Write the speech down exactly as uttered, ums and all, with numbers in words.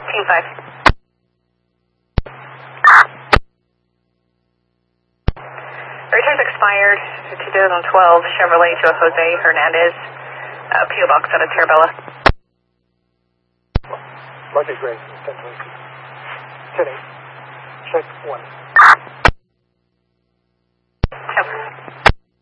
Team five. Returns expired twenty twelve Chevrolet to Jose Hernandez, uh, P O Box out of Terabella. Lucky Gray, ten twenty-two. ten eight. Check one.